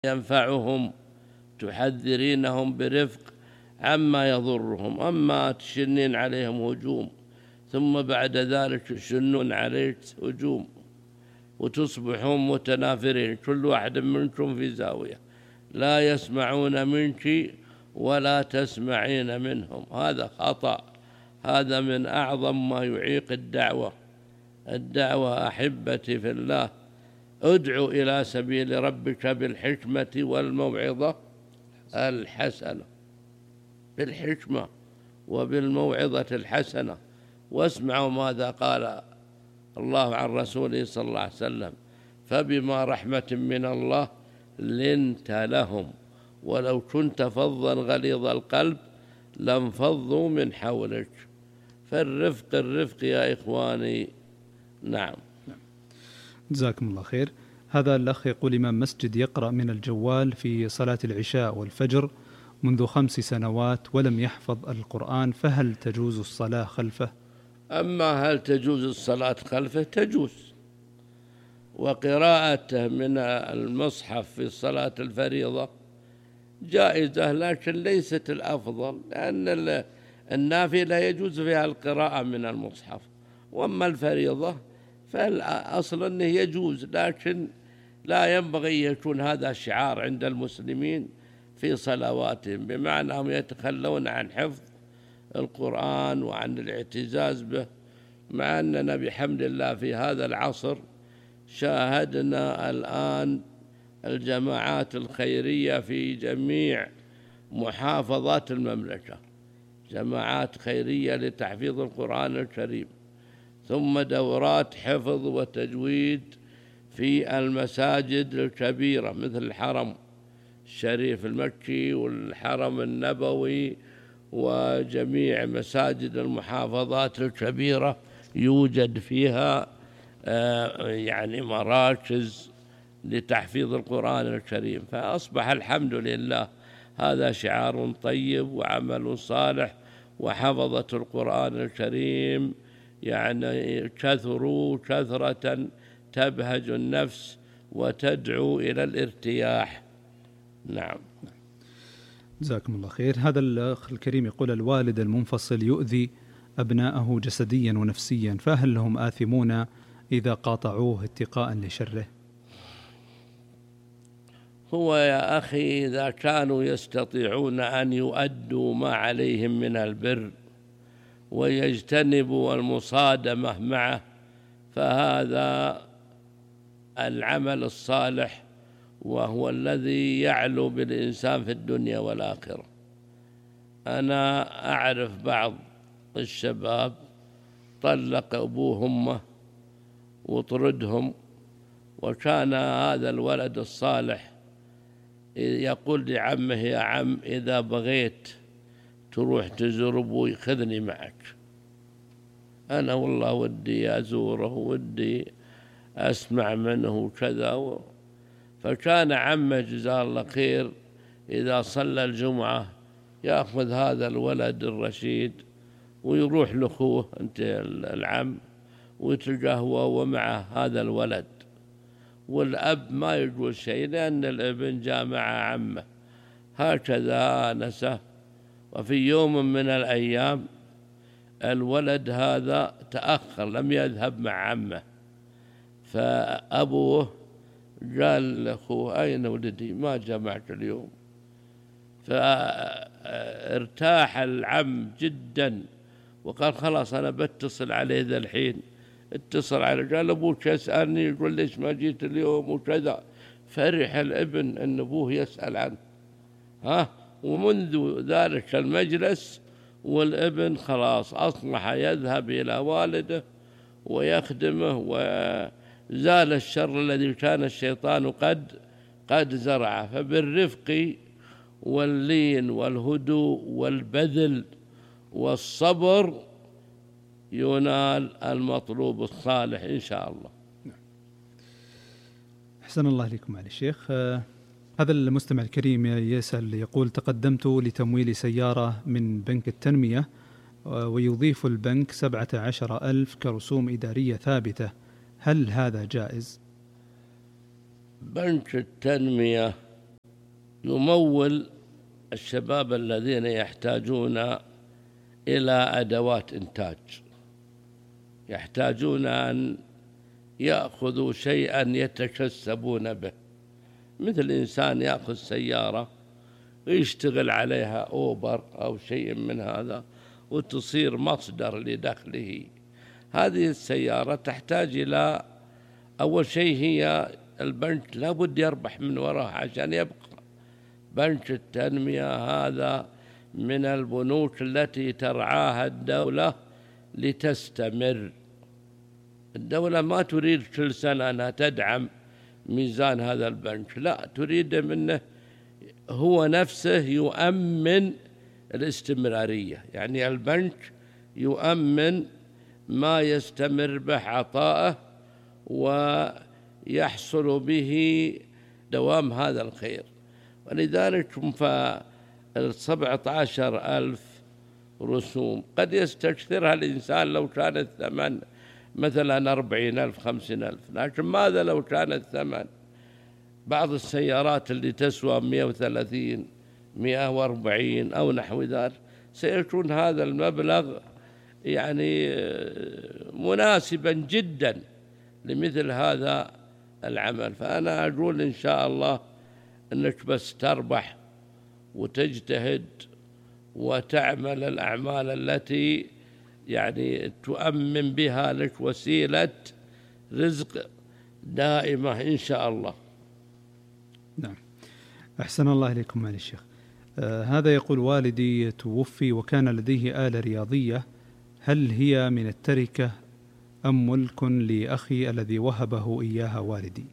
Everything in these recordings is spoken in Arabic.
ينفعهم، تحذرينهم برفق عما يضرهم. أما تشنين عليهم هجوم ثم بعد ذلك تشنون عليك هجوم وتصبحون متنافرين، كل واحد منكم في زاوية، لا يسمعون منك ولا تسمعين منهم. هذا خطأ، هذا من أعظم ما يعيق الدعوة أحبتي في الله. ادعو إلى سبيل ربك بالحكمة والموعظة الحسنة، بالحكمة وبالموعظة الحسنة. واسمعوا ماذا قال الله عن رسوله صلى الله عليه وسلم: فبما رحمة من الله لنت لهم ولو كنت فظا غليظ القلب لانفضوا من حولك. فالرفق يا إخواني. نعم. جزاكم الله خير. هذا الأخ يقول: إمام مسجد يقرأ من الجوال في صلاة العشاء والفجر منذ 5 سنوات ولم يحفظ القرآن، فهل تجوز الصلاة خلفه؟ أما هل تجوز الصلاة خلفه؟ تجوز، وقراءته من المصحف في صلاة الفريضة جائزة، لكن ليست الأفضل، لأن النافلة يجوز فيها القراءة من المصحف، وأما الفريضة فالأصل أنه يجوز، لكن لا ينبغي يكون هذا شعار عند المسلمين في صلواتهم، بمعنى أنهم يتخلون عن حفظ القرآن وعن الاعتزاز به، مع أننا بحمد الله في هذا العصر شاهدنا الآن الجماعات الخيرية في جميع محافظات المملكة، جماعات خيرية لتحفيظ القرآن الكريم، ثم دورات حفظ وتجويد في المساجد الكبيرة مثل الحرم الشريف المكي والحرم النبوي وجميع مساجد المحافظات الكبيرة يوجد فيها يعني مراكز لتحفيظ القرآن الكريم. فأصبح الحمد لله هذا شعار طيب وعمل صالح، وحفظة القرآن الكريم يعني كثروا كثرة تبهج النفس وتدعو إلى الارتياح. نعم. جزاكم الله خير. هذا الأخ الكريم يقول: الوالد المنفصل يؤذي أبناءه جسديا ونفسيا، فهل هم آثمون إذا قاطعوه اتقاء لشره؟ هو يا أخي إذا كانوا يستطيعون أن يؤدوا ما عليهم من البر ويجتنبوا المصادمة معه فهذا العمل الصالح، وهو الذي يعلو بالإنسان في الدنيا والآخرة. أنا أعرف بعض الشباب طلق أبوه أمه وطردهم، وكان هذا الولد الصالح يقول لعمه: يا عم إذا بغيت تروح تزور أبوي خذني معك، أنا والله ودي أزوره ودي أسمع منه كذا. فكان عمه جزاه الله خير إذا صلى الجمعة يأخذ هذا الولد الرشيد ويروح لأخوه أنت العم ويتقهوى ومعه هذا الولد، والأب ما يقول شيء لأن الابن جاء مع عمه. هكذا نسه. وفي يوم من الأيام الولد هذا تأخر لم يذهب مع عمه، فأبوه قال لأخوه: أين ولدي ما جاء معك اليوم؟ فارتاح العم جدا وقال: خلاص أنا بتصل عليه ذا الحين. اتصل عليه قال: أبوك يسألني يقول ليش ما جيت اليوم وكذا. فرح الابن أن أبوه يسأل عنه. ومنذ ذلك المجلس والابن خلاص أصبح يذهب إلى والده ويخدمه، وزال الشر الذي كان الشيطان قد زرعه. فبالرفق واللين والهدوء والبذل والصبر ينال المطلوب الصالح إن شاء الله. أحسن الله إليكم على الشيخ. هذا المستمع الكريم يسأل يقول: تقدمت لتمويل سيارة من بنك التنمية ويضيف البنك 17,000 كرسوم إدارية ثابتة، هل هذا جائز؟ بنك التنمية يمول الشباب الذين يحتاجون إلى أدوات إنتاج، يحتاجون أن يأخذوا شيئا يتكسبون به، مثل إنسان يأخذ سيارة ويشتغل عليها أوبر أو شيء من هذا وتصير مصدر لدخله. هذه السيارة تحتاج إلى أول شيء هي البنك لابد يربح من وراء عشان يبقى. بنك التنمية هذا من البنوك التي ترعاها الدولة لتستمر. الدولة ما تريد كل سنة أنها تدعم ميزان هذا البنك، لا، تريد منه هو نفسه يؤمن الاستمرارية، يعني البنك يؤمن ما يستمر به عطاءه ويحصل به دوام هذا الخير. ولذلك 17,000 رسوم قد يستكثرها الإنسان لو كان الثمن مثلا 40,000 50,000، لكن ماذا لو كان الثمن بعض السيارات اللي تسوى 130 140 أو نحو ذلك، سيكون هذا المبلغ يعني مناسبا جدا لمثل هذا العمل. فأنا أقول إن شاء الله أنك بس تربح وتجتهد وتعمل الأعمال التي يعني تؤمن بها لك وسيلة رزق دائمة إن شاء الله. نعم، أحسن الله إليكم معالي الشيخ. هذا يقول: والدي توفي وكان لديه آلة رياضية، هل هي من التركة أم ملك لأخي الذي وهبه إياها والدي؟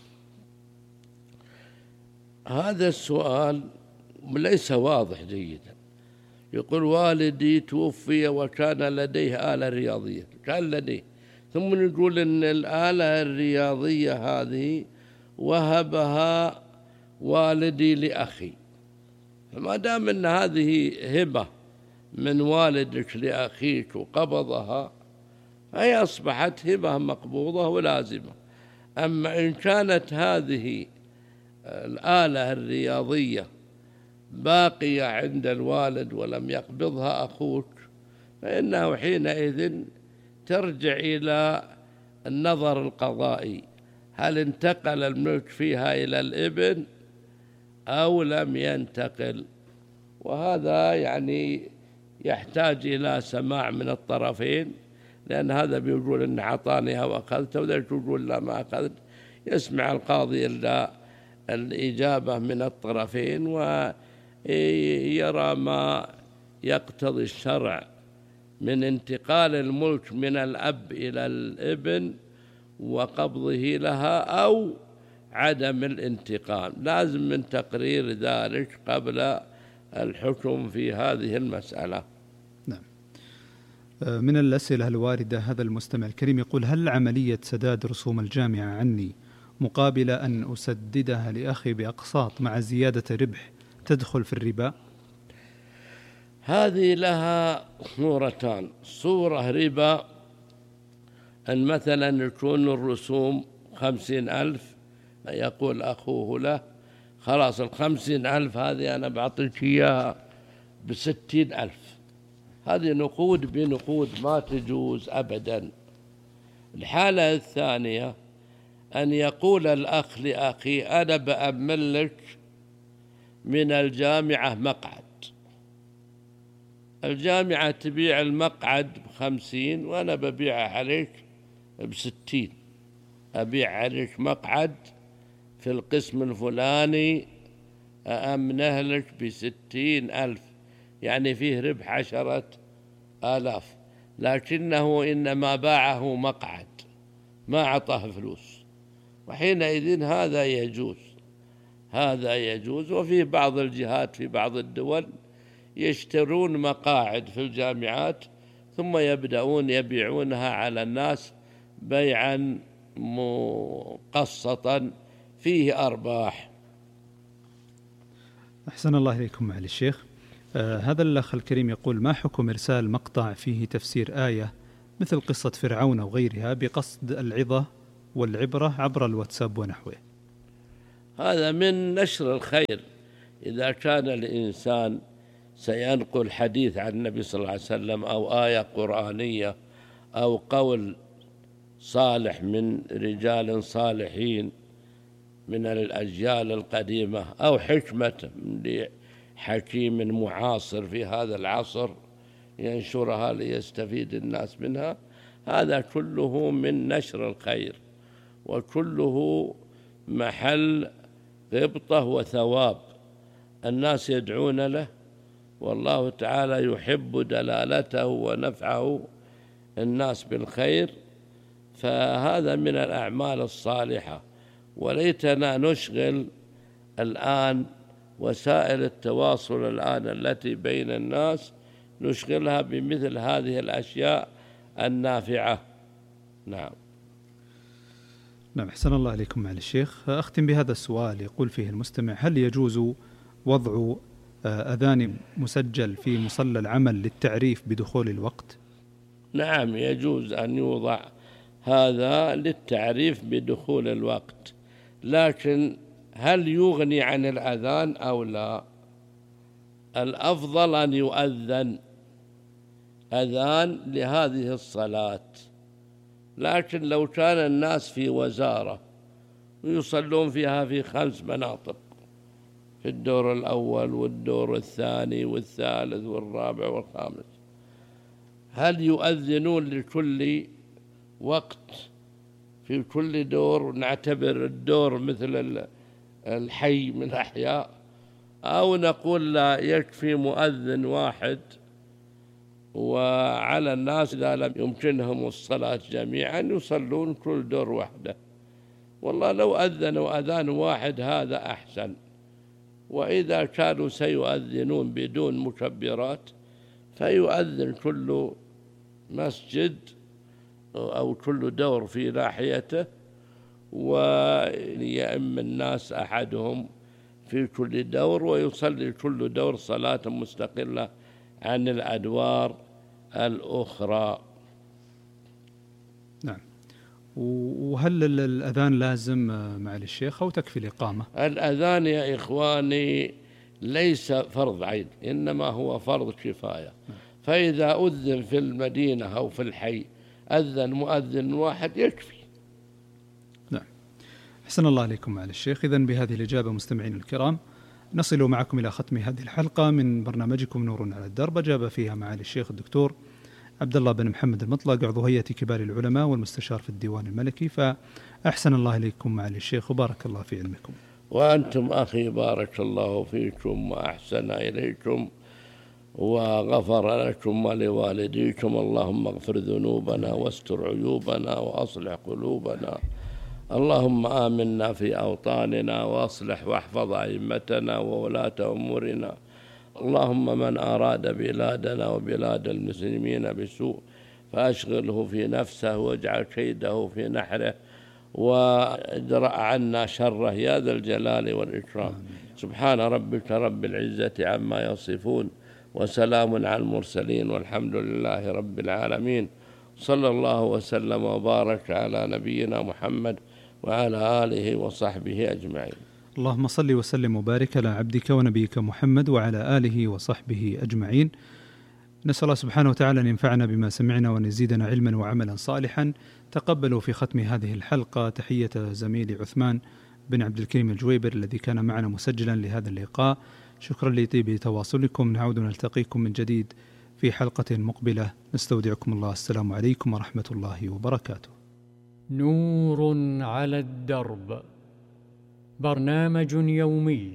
هذا السؤال ليس واضح جيدا. يقول والدي توفي وكان لديه آلة رياضية، كان لديه، ثم يقول إن الآلة الرياضية هذه وهبها والدي لأخي. فما دام أن هذه هبة من والدك لأخيك وقبضها، فهي أصبحت هبة مقبوضة ولازمة. أما إن كانت هذه الآلة الرياضية باقية عند الوالد ولم يقبضها أخوك، فإنه حينئذ ترجع إلى النظر القضائي، هل انتقل الملك فيها إلى الابن أو لم ينتقل. وهذا يعني يحتاج إلى سماع من الطرفين، لأن هذا بيقول إن أعطانيها وأخذتها، وذلك يقول لا ما أخذت. يسمع القاضي إلا الإجابة من الطرفين ويرى ما يقتضي الشرع من انتقال الملك من الأب إلى الابن وقبضه لها أو عدم الانتقال. لازم من تقرير ذلك قبل الحكم في هذه المسألة. نعم. من الأسئلة الواردة هذا المستمع الكريم يقول: هل عملية سداد رسوم الجامعة عني مقابل أن أسددها لأخي بأقساط مع زيادة ربح تدخل في الربا؟ هذه لها صورتان. صورة ربا أن مثلا يكون الرسوم 50,000، يقول أخوه له خلاص 50,000 هذه أنا بعطيك إياها 60,000. هذه نقود بنقود ما تجوز أبدا. الحالة الثانية أن يقول الأخ لأخي أنا بأمن لك من الجامعة مقعد، الجامعة تبيع المقعد ب50 وأنا ببيعه عليك ب60، أبيع عليك مقعد في القسم الفلاني أأمنه لك ب60,000، يعني فيه ربح 10,000، لكنه إنما باعه مقعد ما أعطاه فلوس، وحينئذ هذا يجوز. هذا يجوز. وفي بعض الجهات في بعض الدول يشترون مقاعد في الجامعات ثم يبدأون يبيعونها على الناس بيعا مقسطا فيه أرباح. أحسن الله إليكم معالي الشيخ. هذا الأخ الكريم يقول: ما حكم إرسال مقطع فيه تفسير آية مثل قصة فرعون وغيرها بقصد العظة والعبرة عبر الواتساب ونحوه؟ هذا من نشر الخير، إذا كان الإنسان سينقل حديث عن النبي صلى الله عليه وسلم أو آية قرآنية أو قول صالح من رجال صالحين من الأجيال القديمة أو حكمة لحكيم معاصر في هذا العصر ينشرها ليستفيد الناس منها، هذا كله من نشر الخير، وكله محل غبطة وثواب، الناس يدعون له، والله تعالى يحب دلالته ونفعه الناس بالخير، فهذا من الأعمال الصالحة. وليتنا نشغل الآن وسائل التواصل الآن التي بين الناس نشغلها بمثل هذه الأشياء النافعة. نعم. أحسن الله عليكم معالي الشيخ. أختم بهذا السؤال يقول فيه المستمع: هل يجوز وضع أذان مسجل في مصلى العمل للتعريف بدخول الوقت؟ نعم، يجوز أن يوضع هذا للتعريف بدخول الوقت، لكن هل يغني عن الأذان أو لا؟ الأفضل أن يؤذن أذان لهذه الصلاة، لكن لو كان الناس في وزارة ويصلون فيها في 5 مناطق، في الدور الأول والدور الثاني والثالث والرابع والخامس، هل يؤذنون لكل وقت في كل دور؟ نعتبر الدور مثل الحي من الأحياء، أو نقول لا، يكفي مؤذن واحد وعلى الناس إذا لم يمكنهم الصلاة جميعا يصلون كل دور وحده؟ والله لو أذنوا أذان واحد هذا أحسن، وإذا كانوا سيؤذنون بدون مكبرات فيؤذن كل مسجد أو كل دور في ناحيته، ويأم الناس أحدهم في كل دور ويصلي كل دور صلاة مستقلة عن الأدوار الأخرى. نعم. وهل الأذان لازم معالي الشيخ أو تكفي الإقامة؟ الأذان يا إخواني ليس فرض عين، إنما هو فرض كفاية. فإذا أذن في المدينة أو في الحي أذن مؤذن واحد يكفي. نعم. أحسن الله عليكم معالي الشيخ. إذن بهذه الإجابة مستمعين الكرام نصل معكم إلى ختم هذه الحلقة من برنامجكم نور على الدرب، أجاب فيها معالي الشيخ الدكتور عبد الله بن محمد المطلق، عضو هيئة كبار العلماء والمستشار في الديوان الملكي. فأحسن الله إليكم معالي الشيخ وبارك الله في علمكم. وأنتم أخي بارك الله فيكم وأحسن إليكم وغفر لكم ولوالديكم. اللهم اغفر ذنوبنا واستر عيوبنا وأصلح قلوبنا. اللهم آمنا في أوطاننا وأصلح واحفظ أئمتنا وولاة أمورنا. اللهم من أراد بلادنا وبلاد المسلمين بسوء فأشغله في نفسه واجعل كيده في نحره وادرأ عنا شره يا ذا الجلال والإكرام. سبحان ربك رب العزة عما يصفون وسلام على المرسلين والحمد لله رب العالمين. صلى الله وسلم وبارك على نبينا محمد وعلى آله وصحبه أجمعين. اللهم صل وسلم وبارك على عبدك ونبيك محمد وعلى آله وصحبه أجمعين. نسأل الله سبحانه وتعالى أن ينفعنا بما سمعنا وأن يزيدنا علما وعملا صالحا. تقبلوا في ختم هذه الحلقة تحية زميلي عثمان بن عبد الكريم الجويبر الذي كان معنا مسجلا لهذا اللقاء. شكرا لطيب تواصلكم. نعود نلتقيكم من جديد في حلقة مقبلة. نستودعكم الله. السلام عليكم ورحمة الله وبركاته. نور على الدرب، برنامج يومي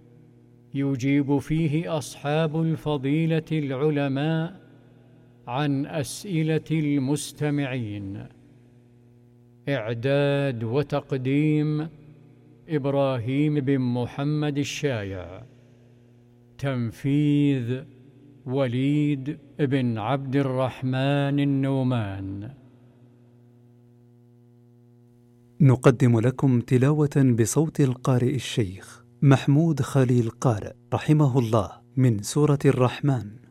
يجيب فيه أصحاب الفضيلة العلماء عن أسئلة المستمعين. إعداد وتقديم إبراهيم بن محمد الشايع. تنفيذ وليد بن عبد الرحمن النومان. نقدم لكم تلاوة بصوت القارئ الشيخ محمود خليل قارئ رحمه الله من سورة الرحمن.